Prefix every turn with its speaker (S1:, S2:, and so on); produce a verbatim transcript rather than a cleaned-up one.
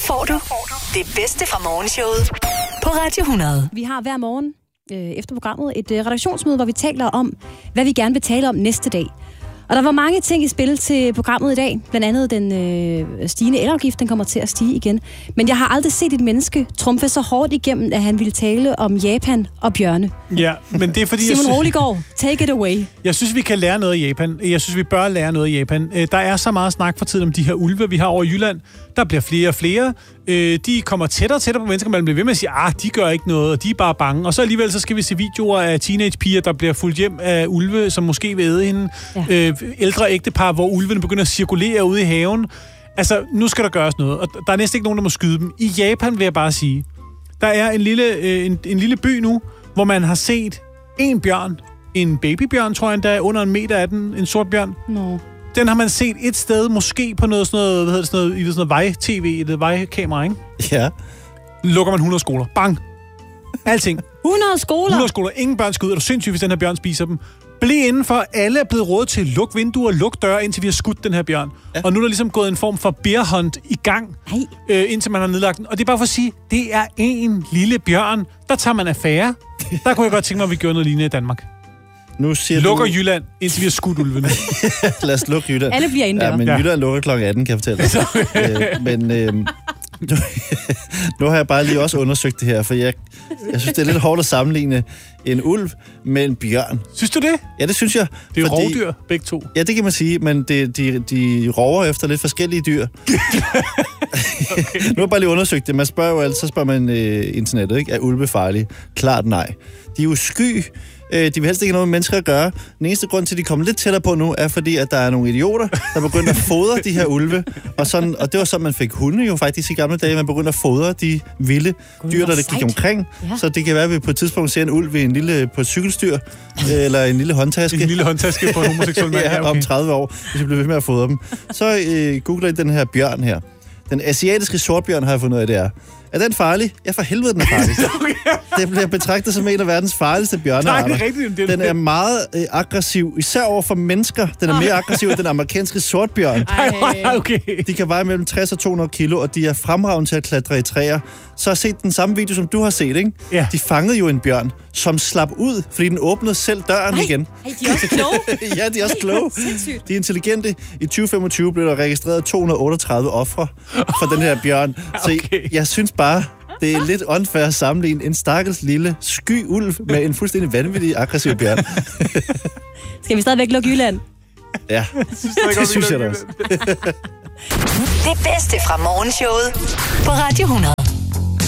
S1: får du det bedste fra morgenshowet på Radio hundrede.
S2: Vi har hver morgen øh, efter programmet et øh, redaktionsmøde, hvor vi taler om, hvad vi gerne vil tale om næste dag. Og der var mange ting i spil til programmet i dag. Blandt andet den øh, stigende elafgift, den kommer til at stige igen. Men jeg har aldrig set et menneske trumfe så hårdt igennem, at han ville tale om Japan og bjørne.
S3: Ja, men det er fordi...
S2: Simon Roliggaard, take it away.
S3: Jeg synes, vi kan lære noget i Japan. Jeg synes, vi bør lære noget i Japan. Der er så meget snak for tiden om de her ulve, vi har over i Jylland. Der bliver flere og flere. De kommer tættere og tættere på mennesker, man bliver ved med at sige, ah, de gør ikke noget, og de er bare bange. Og så alligevel så skal vi se videoer af teenagepiger, der bliver fulgt hjem af ulve, som måske vil æde hende. Ja. Øh, ældre ægtepar, hvor ulvene begynder at cirkulere ude i haven. Altså, nu skal der gøres noget. Og der er næsten ikke nogen, der må skyde dem. I Japan vil jeg bare sige, der er en lille, øh, en, en lille by nu, hvor man har set en bjørn, en babybjørn, tror jeg, der er under en meter af den, en sort bjørn.
S2: No.
S3: Den har man set et sted, måske på noget sådan noget, hvad hedder det, sådan noget, i sådan noget vej-tv, et vejkamera, ikke?
S4: Ja.
S3: Lukker man hundrede skoler. Bang! Alting.
S2: hundrede skoler?
S3: hundrede skoler. Ingen børn skal ud. Er du sindssygt, hvis den her bjørn spiser dem? Bliv indenfor. Alle er blevet rådet til at lukke vinduer, lukke døre, indtil vi har skudt den her bjørn. Ja. Og nu er der ligesom gået en form for bear hunt i gang, øh, indtil man har nedlagt den. Og det er bare for at sige, det er en lille bjørn. Der tager man affære. Der kunne jeg godt tænke mig, at vi gjorde noget lignende i Danmark.
S4: Nu siger
S3: lukker
S4: du...
S3: Jylland, indtil vi har skudt ulvene.
S4: Lad os lukke Jylland.
S2: Alle bliver indendør.
S4: Ja, men
S3: ja.
S4: Jylland lukker klokken atten, kan jeg fortælle dig. øh, men øh, nu, nu har jeg bare lige også undersøgt det her, for jeg, jeg synes, det er lidt hårdt at sammenligne en ulv med en bjørn.
S3: Synes du det?
S4: Ja, det synes jeg.
S3: Det er
S4: fordi,
S3: rovdyr, begge to.
S4: Ja, det kan man sige, men det, de, de rover efter lidt forskellige dyr. Okay. Nu har jeg bare lige undersøgt det. Man spørger jo altid, så spørger man øh, internettet, ikke? Er ulve farlige? Klart nej. De er jo sky. De vil helst ikke have noget med mennesker at gøre. Den eneste grund til, at de kommer lidt tættere på nu, er fordi, at der er nogle idioter, der begynder at fodre de her ulve. Og, sådan, og det var sådan, man fik hunde jo faktisk i gamle dage. Man begyndte at fodre de vilde dyr, der gik omkring. Ja. Så det kan være, at vi på et tidspunkt ser en ulv i en lille, på et cykelstyr, eller en lille håndtaske.
S3: En lille håndtaske på en homoseksuel mand.
S4: Ja, okay. Om tredive år, hvis vi bliver ved med at fodre dem. Så øh, googler I den her bjørn her. Den asiatiske sortbjørn har jeg fundet ud af, det er. Er den farlig? Ja, for helvede, den er farlig. Det bliver betragtet som en af verdens farligste bjørnearter.
S3: Nej, det er rigtigt. Det er
S4: den er meget øh, aggressiv, især over for mennesker. Den er mere aggressiv end den amerikanske sortbjørn.
S3: Ej, okay.
S4: De kan veje mellem tres og to hundrede kilo, og de er fremragende til at klatre i træer. Så har jeg set den samme video, som du har set, ikke?
S3: Ja.
S4: De fangede jo en bjørn, som slap ud, fordi den åbnede selv døren
S2: Ej.
S4: igen.
S2: Ej, de er også kloge.
S4: Ja, de er også kloge. De er intelligente. I tyve femogtyve blev der registreret to hundrede otteogtredive ofre for den her bjørn. Så
S3: okay.
S4: jeg synes bare, det er lidt unfair at sammenligne en stakkels lille sky ulv med en fuldstændig vanvittig aggressiv bjørn.
S2: Skal vi stadigvæk lukke Jylland?
S4: Ja, det synes jeg da også.
S1: Det bedste fra morgenshowet på Radio hundrede.